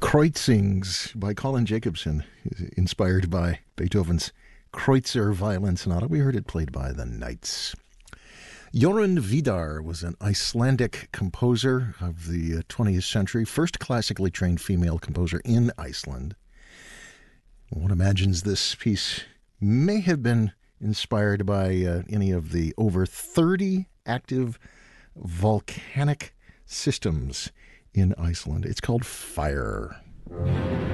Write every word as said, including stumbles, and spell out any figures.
Kreutzings by Colin Jacobson, inspired by Beethoven's Kreutzer Violin Sonata. We heard it played by the Knights. Jorunn Vidar was an Icelandic composer of the twentieth century, first classically trained female composer in Iceland. One imagines this piece may have been inspired by uh, any of the over thirty active volcanic systems in Iceland. It's called Fire.